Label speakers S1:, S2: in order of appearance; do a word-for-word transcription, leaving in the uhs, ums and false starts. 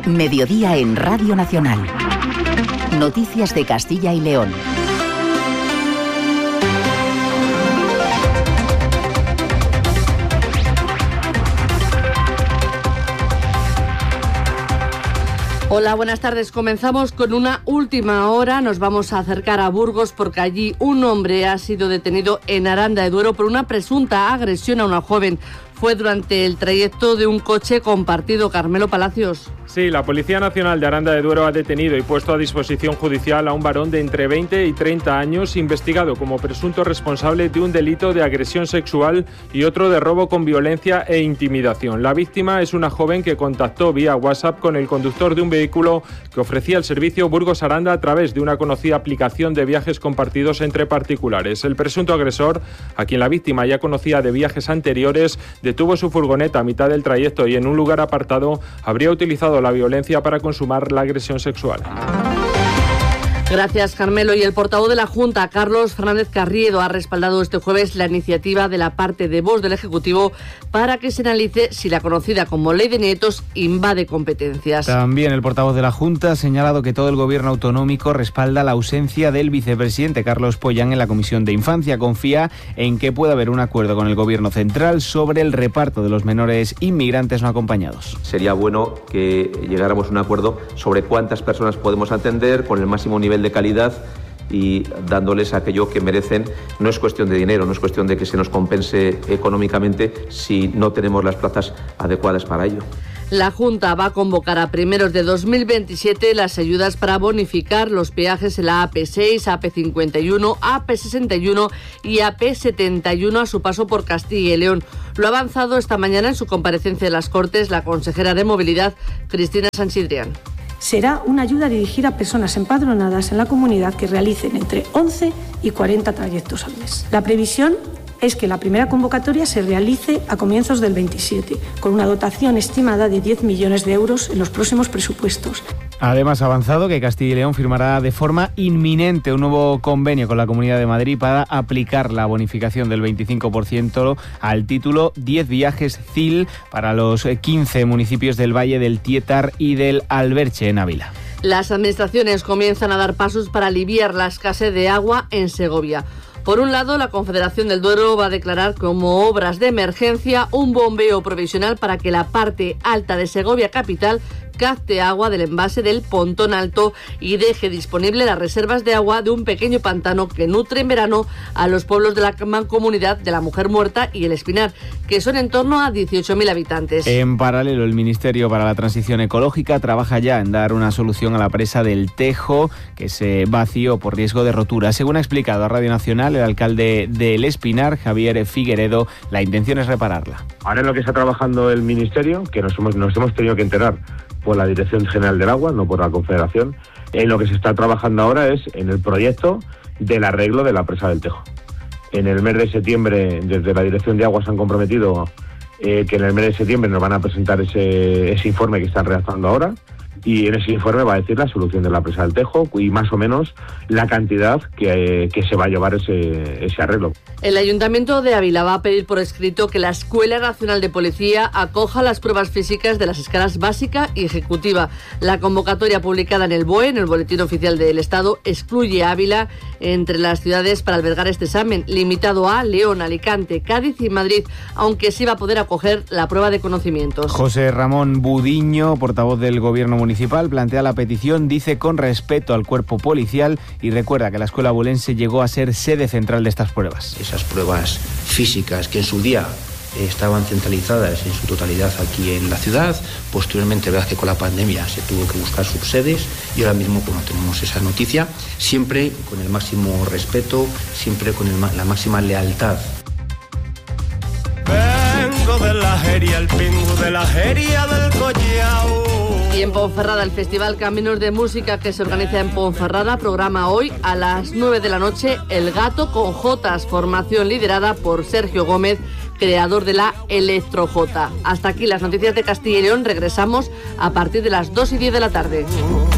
S1: Mediodía en Radio Nacional. Noticias de Castilla y León.
S2: Hola, buenas tardes. Comenzamos con una última hora. Nos vamos a acercar a Burgos porque allí un hombre ha sido detenido en Aranda de Duero por una presunta agresión a una joven. Fue durante el trayecto de un coche compartido. Carmelo Palacios.
S3: Sí, la Policía Nacional de Aranda de Duero ha detenido y puesto a disposición judicial a un varón de entre veinte y treinta años, investigado como presunto responsable de un delito de agresión sexual y otro de robo con violencia e intimidación. La víctima es una joven que contactó vía WhatsApp con el conductor de un vehículo que ofrecía el servicio Burgos-Aranda a través de una conocida aplicación de viajes compartidos entre particulares. El presunto agresor, a quien la víctima ya conocía de viajes anteriores, detuvo su furgoneta a mitad del trayecto y en un lugar apartado habría utilizado la violencia para consumar la agresión sexual.
S2: Gracias, Carmelo. Y el portavoz de la Junta, Carlos Fernández Carriedo, ha respaldado este jueves la iniciativa de la parte de Vox del Ejecutivo para que se analice si la conocida como Ley de Nietos invade competencias.
S4: También el portavoz de la Junta ha señalado que todo el gobierno autonómico respalda la ausencia del vicepresidente Carlos Pollán en la Comisión de Infancia. Confía en que pueda haber un acuerdo con el gobierno central sobre el reparto de los menores inmigrantes no acompañados.
S5: Sería bueno que llegáramos a un acuerdo sobre cuántas personas podemos atender con el máximo nivel de calidad y dándoles aquello que merecen. No es cuestión de dinero, no es cuestión de que se nos compense económicamente si no tenemos las plazas adecuadas para ello.
S2: La Junta va a convocar a primeros de dos mil veintisiete las ayudas para bonificar los peajes en la A P seis, A P cincuenta y uno, A P sesenta y uno y A P setenta y uno a su paso por Castilla y León. Lo ha avanzado esta mañana en su comparecencia en las Cortes la consejera de Movilidad, Cristina Sanchidrián.
S6: Será una ayuda dirigida a personas empadronadas en la comunidad que realicen entre once y cuarenta trayectos al mes. La previsión es que la primera convocatoria se realice a comienzos del veintisiete, con una dotación estimada de diez millones de euros en los próximos presupuestos.
S4: Además, ha avanzado que Castilla y León firmará de forma inminente un nuevo convenio con la Comunidad de Madrid para aplicar la bonificación del veinticinco por ciento al título diez viajes C I L para los quince municipios del Valle del Tietar y del Alberche, en Ávila.
S2: Las administraciones comienzan a dar pasos para aliviar la escasez de agua en Segovia. Por un lado, la Confederación del Duero va a declarar como obras de emergencia un bombeo provisional para que la parte alta de Segovia capital capte agua del embalse del Pontón Alto y deje disponible las reservas de agua de un pequeño pantano que nutre en verano a los pueblos de la mancomunidad de la Mujer Muerta y el Espinar, que son en torno a dieciocho mil habitantes.
S4: En paralelo, el Ministerio para la Transición Ecológica trabaja ya en dar una solución a la presa del Tejo, que se vació por riesgo de rotura. Según ha explicado a Radio Nacional el alcalde del Espinar, Javier Figueredo, la intención es repararla.
S7: Ahora en lo que está trabajando el Ministerio, que nos hemos, nos hemos tenido que enterar por la Dirección General del Agua, no por la Confederación, en lo que se está trabajando ahora es en el proyecto del arreglo de la presa del Tejo. En el mes de septiembre, desde la Dirección de Agua se han comprometido eh, que en el mes de septiembre nos van a presentar ese, ese informe que están redactando ahora, y en ese informe va a decir la solución de la presa del Tejo y más o menos la cantidad que, que se va a llevar ese, ese arreglo.
S2: El Ayuntamiento de Ávila va a pedir por escrito que la Escuela Nacional de Policía acoja las pruebas físicas de las escalas básica y ejecutiva. La convocatoria publicada en el B O E, en el Boletín Oficial del Estado, excluye a Ávila entre las ciudades para albergar este examen, limitado a León, Alicante, Cádiz y Madrid, aunque sí va a poder acoger la prueba de conocimientos.
S4: José Ramón Budiño, portavoz del Gobierno Municipal, plantea la petición, dice, con respeto al cuerpo policial y recuerda que la escuela abulense llegó a ser sede central de estas pruebas.
S8: Esas pruebas físicas que en su día estaban centralizadas en su totalidad aquí en la ciudad, posteriormente, verdad que con la pandemia se tuvo que buscar subsedes y ahora mismo, como tenemos esa noticia, siempre con el máximo respeto, siempre con el, la máxima lealtad.
S9: Vengo de la jeria, el pingo de la jeria del Collao.
S2: Y en Ponferrada, el Festival Caminos de Música que se organiza en Ponferrada programa hoy a las nueve de la noche El Gato con Jotas, formación liderada por Sergio Gómez, creador de la Electrojota. Hasta aquí las noticias de Castilla y León. Regresamos a partir de las dos y diez de la tarde.